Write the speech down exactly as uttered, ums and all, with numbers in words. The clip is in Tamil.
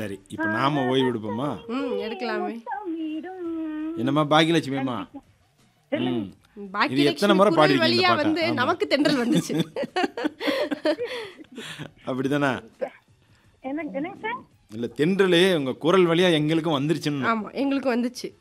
சரி இப்போ நாம ஓய்வு எடுப்போமா? ம் எடுக்கலாமே. என்னம்மா பாக்கியலட்சுமி அம்மா? ம் இது பாக்கியலட்சுமி எத்தனை முறை குரல் பாடிருக்கீங்க இந்த வழியா பாட்டை? வந்து ஆமா. நமக்கு தென்றல் வந்துச்சு. அப்படிதானே? என்ன என்னங்க சார்? இல்ல தென்றலே உங்க குரல் வழியா எங்களுக்கும் வந்துருச்சுன்னு. ஆமா எங்களுக்கு வந்துச்சு.